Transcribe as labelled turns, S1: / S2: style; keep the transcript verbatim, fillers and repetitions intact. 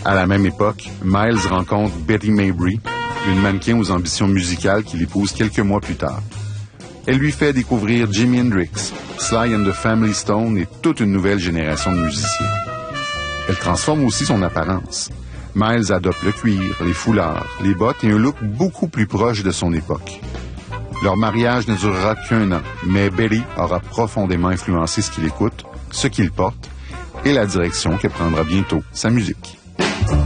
S1: À la même époque, Miles rencontre Betty Mabry, une mannequin aux ambitions musicales qu'il épouse quelques mois plus tard. Elle lui fait découvrir Jimi Hendrix, Sly and the Family Stone et toute une nouvelle génération de musiciens. Elle transforme aussi son apparence. Miles adopte le cuir, les foulards, les bottes et un look beaucoup plus proche de son époque. Leur mariage ne durera qu'un an, mais Betty aura profondément influencé ce qu'il écoute, ce qu'il porte et la direction que prendra bientôt sa musique.